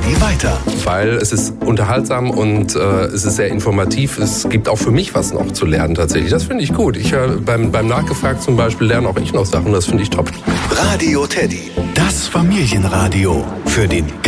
Teddy weiter. Weil es ist unterhaltsam und es ist sehr informativ. Es gibt auch für mich was noch zu lernen tatsächlich. Das finde ich gut. Ich beim Nachgefragt zum Beispiel lerne auch ich noch Sachen. Das finde ich top. Radio Teddy, das Familienradio für den